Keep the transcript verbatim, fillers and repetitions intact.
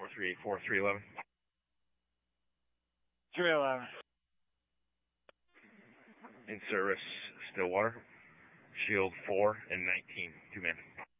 three eight four, three eleven. three eleven. In service, Stillwater. Shield four and nineteen. Two men.